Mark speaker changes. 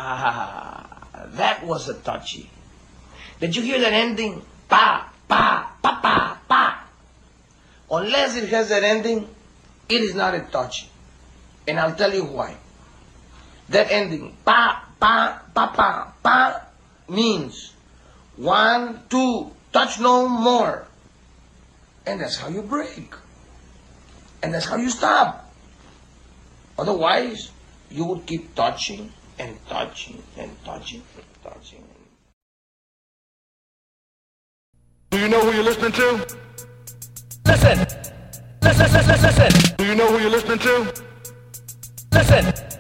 Speaker 1: That was a touchy. Did you hear that ending? Pa, pa, pa, pa, pa. Unless it has that ending, it is not a touchy. And I'll tell you why. That ending, pa, pa, pa, pa, pa, means 1, 2, touch no more. And that's how you break. And that's how you stop. Otherwise, you would keep touching and touching and touching and touching.
Speaker 2: Do you know who you're listening to?
Speaker 3: Listen. Listen.
Speaker 2: Do you know who you're listening to?
Speaker 3: Listen.